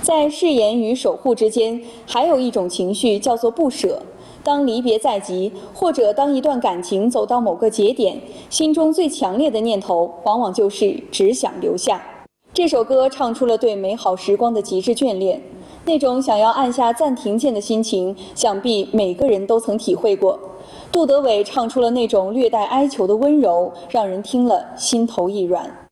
在誓言与守护之间，还有一种情绪叫做不舍。当离别在即，或者当一段感情走到某个节点，心中最强烈的念头，往往就是只想留下。这首歌唱出了对美好时光的极致眷恋，那种想要按下暂停键的心情，想必每个人都曾体会过。杜德伟唱出了那种略带哀求的温柔，让人听了心头一软。